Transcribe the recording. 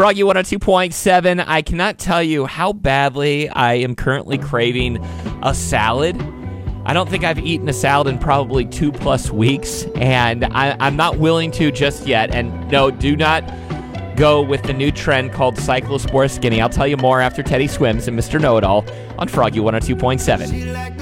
Froggy 102.7. I cannot tell you how badly I am currently craving a salad. I don't think I've eaten a salad in probably 2+ weeks, and I'm not willing to just yet. And no, do not go with the new trend called Cyclospora Skinny. I'll tell you more after Teddy Swims and Mr. Know-It-All on Froggy 102.7.